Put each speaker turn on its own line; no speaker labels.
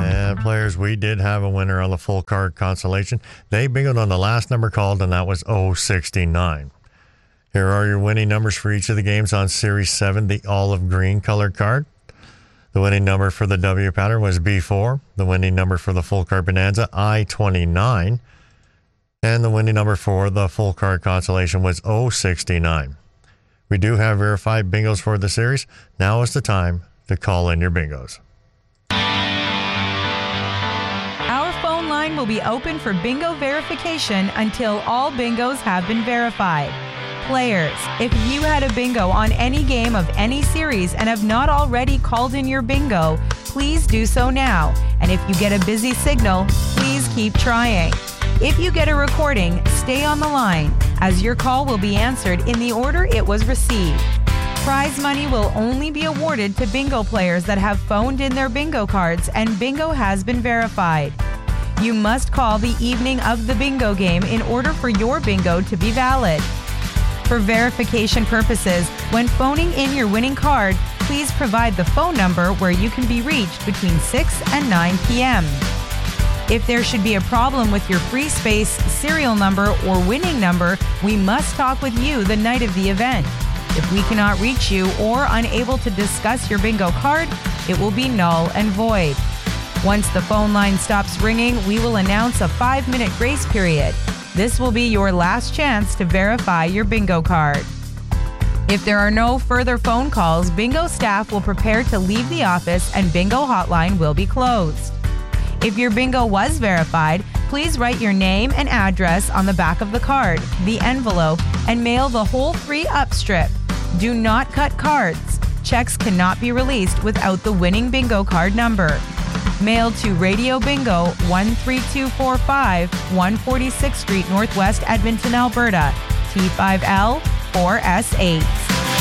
And players, we did have a winner on the full card consolation. They bingoed on the last number called, and that was 069. Here are your winning numbers for each of the games on Series 7, the olive green colored card. The winning number for the W pattern was B4. The winning number for the full card bonanza, I-29. And the winning number for the full card consolation was 069. We do have verified bingos for the series. Now is the time to call in your bingos.
Our phone line will be open for bingo verification until all bingos have been verified. Players, if you had a bingo on any game of any series and have not already called in your bingo, please do so now. And if you get a busy signal, please keep trying. If you get a recording, stay on the line, as your call will be answered in the order it was received. Prize money will only be awarded to bingo players that have phoned in their bingo cards and bingo has been verified. You must call the evening of the bingo game in order for your bingo to be valid. For verification purposes, when phoning in your winning card, please provide the phone number where you can be reached between 6 and 9 p.m. If there should be a problem with your free space, serial number, or winning number, we must talk with you the night of the event. If we cannot reach you or unable to discuss your bingo card, it will be null and void. Once the phone line stops ringing, we will announce a 5-minute grace period. This will be your last chance to verify your bingo card. If there are no further phone calls, bingo staff will prepare to leave the office and bingo hotline will be closed. If your bingo was verified, please write your name and address on the back of the card, the envelope, and mail the whole 3-up strip. Do not cut cards. Checks cannot be released without the winning bingo card number. Mailed to Radio Bingo, 13245, 146th Street, Northwest, Edmonton, Alberta, T5L 4S8.